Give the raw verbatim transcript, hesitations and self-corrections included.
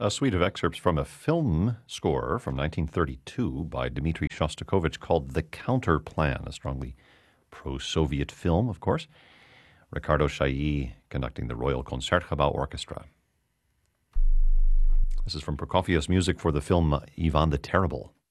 a suite of excerpts from a film score from nineteen thirty-two by Dmitri Shostakovich called The Counterplan, a strongly pro-Soviet film, of course. Ricardo Chailly conducting the Royal Concertgebouw Orchestra. This is from Prokofiev's music for the film Ivan the Terrible.